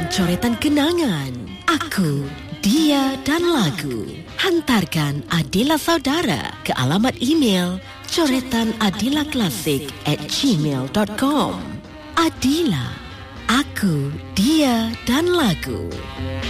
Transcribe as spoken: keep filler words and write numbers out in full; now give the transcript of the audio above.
dan coretan kenangan. Aku, Dia dan Lagu. Hantarkan Adila Saudara ke alamat email coretanadilaklasik at gmail dot com. Adila, Aku, Dia dan Lagu.